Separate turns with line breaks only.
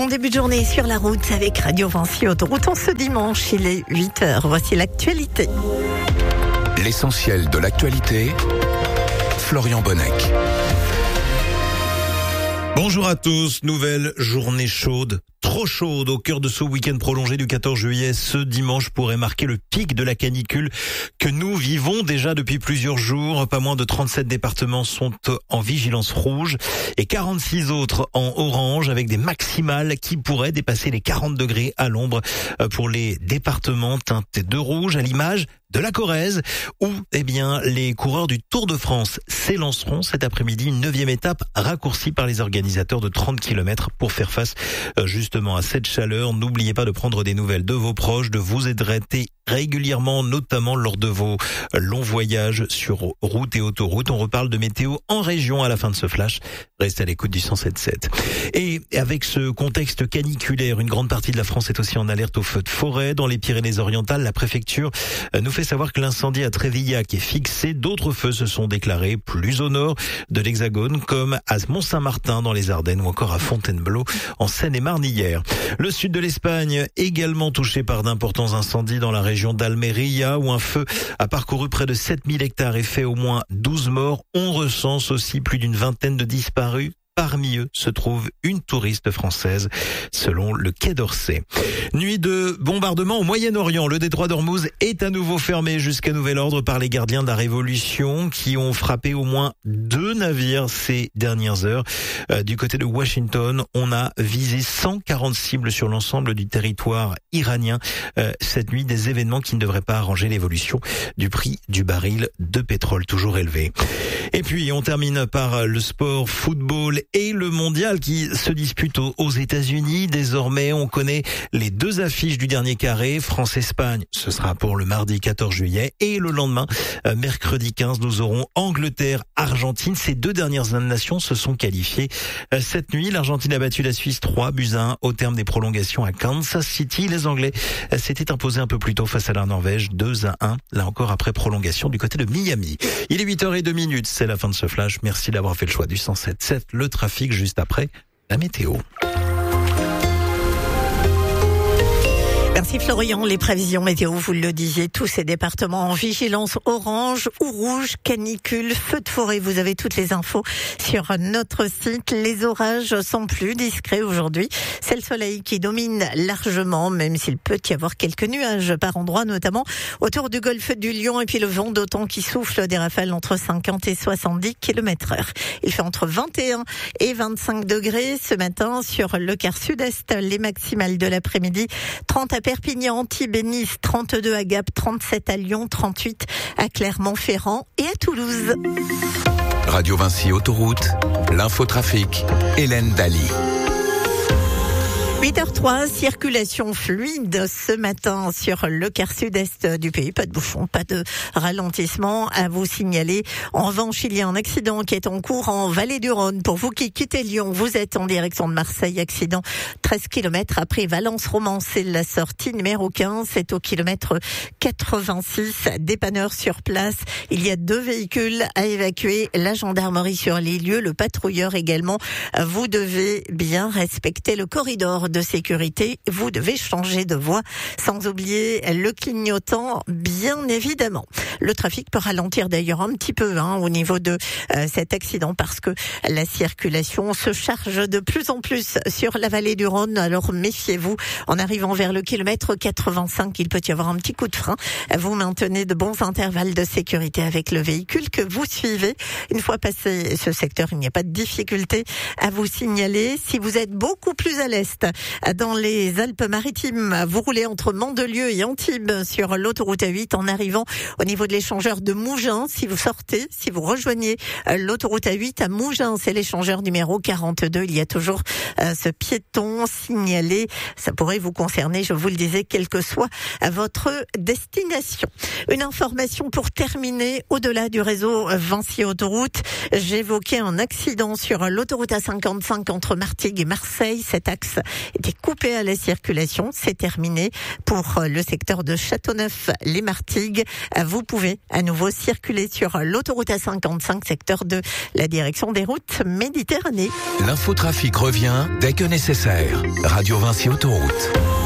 Bon début de journée sur la route avec Radio Vinci Autoroute en ce dimanche, il est 8h. Voici l'actualité.
L'essentiel de l'actualité, Florian Bonnec.
Bonjour à tous, nouvelle journée chaude, trop chaude au cœur de ce week-end prolongé du 14 juillet. Ce dimanche pourrait marquer le pic de la canicule que nous vivons déjà depuis plusieurs jours. Pas moins de 37 départements sont en vigilance rouge et 46 autres en orange avec des maximales qui pourraient dépasser les 40 degrés à l'ombre pour les départements teintés de rouge, à l'image de la Corrèze, où les coureurs du Tour de France s'élanceront cet après-midi, une 9e étape raccourcie par les organisateurs de 30 km pour faire face justement à cette chaleur. N'oubliez pas de prendre des nouvelles de vos proches, de vous hydrater régulièrement, notamment lors de vos longs voyages sur route et autoroute. On reparle de météo en région à la fin de ce flash. Restez à l'écoute du 107.7. Et avec ce contexte caniculaire, une grande partie de la France est aussi en alerte aux feux de forêt. Dans les Pyrénées-Orientales, la préfecture nous fait savoir que l'incendie à Trévillac est fixé. D'autres feux se sont déclarés plus au nord de l'Hexagone, comme à Mont-Saint-Martin dans les Ardennes ou encore à Fontainebleau en Seine-et-Marne hier. Le sud de l'Espagne, également touché par d'importants incendies dans la région d'Almeria, où un feu a parcouru près de 7000 hectares et fait au moins 12 morts. On recense aussi plus d'une vingtaine de disparus. Parmi eux se trouve une touriste française, selon le Quai d'Orsay. Nuit de bombardement au Moyen-Orient. Le détroit d'Ormuz est à nouveau fermé jusqu'à nouvel ordre par les gardiens de la Révolution qui ont frappé au moins 2 navires ces dernières heures. Du côté de Washington, on a visé 140 cibles sur l'ensemble du territoire iranien. Cette nuit, des événements qui ne devraient pas arranger l'évolution du prix du baril de pétrole toujours élevé. Et puis, on termine par le sport football et le mondial qui se dispute aux États-Unis. Désormais, on connaît les 2 affiches du dernier carré. France-Espagne, ce sera pour le mardi 14 juillet. Et le lendemain, mercredi 15, nous aurons Angleterre-Argentine. Ces 2 dernières nations se sont qualifiées. Cette nuit, l'Argentine a battu la Suisse 3-1 au terme des prolongations à Kansas City. Les Anglais s'étaient imposés un peu plus tôt face à la Norvège, 2-1. Là encore, après prolongation du côté de Miami. Il est 8h02, c'est la fin de ce flash. Merci d'avoir fait le choix du 107.7. Le trafic juste après la météo.
Merci Florian. Les prévisions météo, vous le disiez, tous ces départements en vigilance orange ou rouge, canicule, feu de forêt. Vous avez toutes les infos sur notre site. Les orages sont plus discrets aujourd'hui. C'est le soleil qui domine largement, même s'il peut y avoir quelques nuages par endroits, notamment autour du golfe du Lion, et puis le vent d'automne qui souffle des rafales entre 50 et 70 km/h. Il fait entre 21 et 25 degrés ce matin sur le quart sud-est. Les maximales de l'après-midi, 30 à Perpignan, Antibes et Nice, 32 à Gap, 37 à Lyon, 38 à Clermont-Ferrand et à Toulouse.
Radio Vinci Autoroute, l'infotrafic, Hélène Daly.
8h03, circulation fluide ce matin sur le quart sud-est du pays. Pas de bouchons, pas de ralentissement à vous signaler. En revanche, il y a un accident qui est en cours en Vallée du Rhône. Pour vous qui quittez Lyon, vous êtes en direction de Marseille. Accident 13 km après Valence-Romans. C'est la sortie numéro 15. C'est au kilomètre 86. Dépanneur sur place. Il y a 2 véhicules à évacuer. La gendarmerie sur les lieux, le patrouilleur également. Vous devez bien respecter le corridor de sécurité, vous devez changer de voie, sans oublier le clignotant, bien évidemment. Le trafic peut ralentir d'ailleurs un petit peu au niveau de cet accident, parce que la circulation se charge de plus en plus sur la vallée du Rhône. Alors méfiez-vous, en arrivant vers le kilomètre 85, il peut y avoir un petit coup de frein. Vous maintenez de bons intervalles de sécurité avec le véhicule que vous suivez. Une fois passé ce secteur, il n'y a pas de difficulté à vous signaler. Si vous êtes beaucoup plus à l'est, dans les Alpes-Maritimes, vous roulez entre Mandelieu et Antibes sur l'autoroute A8 en arrivant au niveau de l'échangeur de Mougins. Si vous sortez, si vous rejoignez l'autoroute A8 à Mougins, c'est l'échangeur numéro 42. Il y a toujours ce piéton signalé. Ça pourrait vous concerner, je vous le disais, quelle que soit votre destination. Une information pour terminer, au-delà du réseau Vinci Autoroute, j'évoquais un accident sur l'autoroute A55 entre Martigues et Marseille. Cet axe était coupé à la circulation. C'est terminé pour le secteur de Châteauneuf-les-Martigues. Vous pouvez à nouveau circuler sur l'autoroute A55, secteur de la direction des routes Méditerranée.
L'infotrafic revient dès que nécessaire. Radio Vinci Autoroute.